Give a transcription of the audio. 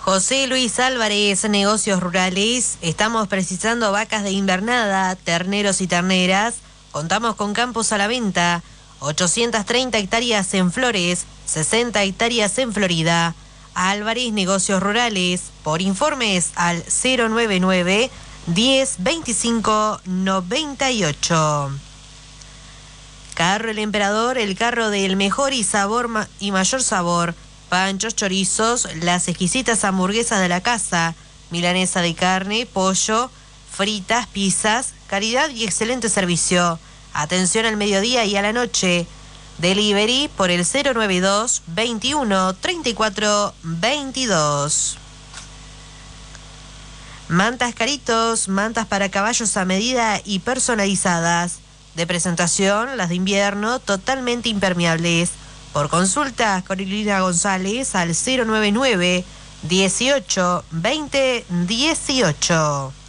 José Luis Álvarez, Negocios Rurales. Estamos precisando vacas de invernada, terneros y terneras. Contamos con campos a la venta. 830 hectáreas en Flores, 60 hectáreas en Florida. Álvarez Negocios Rurales. Por informes al 099 10 25 98. Carro El Emperador, el carro del mejor y mayor sabor. Panchos, chorizos, las exquisitas hamburguesas de la casa, milanesa de carne, pollo, fritas, pizzas, calidad y excelente servicio. Atención al mediodía y a la noche. Delivery por el 092 21 34 22. Mantas Caritos, mantas para caballos a medida y personalizadas. De presentación, las de invierno totalmente impermeables. Por consultas, Carolina González al 099 18 20 18.